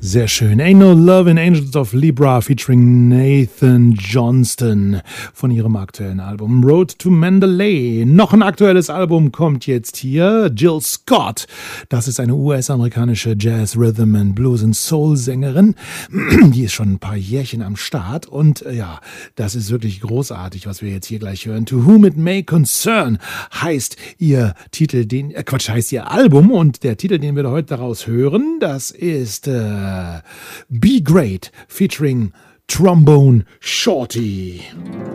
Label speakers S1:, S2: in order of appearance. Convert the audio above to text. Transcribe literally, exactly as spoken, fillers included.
S1: Sehr schön. Ain't No Love in Angels of Libra featuring Nathan Johnston von ihrem aktuellen Album Road to Mandalay. Noch ein aktuelles Album kommt jetzt hier. Jill Scott. Das ist eine U S-amerikanische Jazz, Rhythm and Blues und Soul Sängerin. Die ist schon ein paar Jährchen am Start und äh, ja, das ist wirklich großartig, was wir jetzt hier gleich hören. To Whom It May Concern heißt ihr Titel, den, äh, Quatsch, heißt ihr Album und der Titel, den wir heute daraus hören, das ist äh, Be Great featuring Trombone Shorty.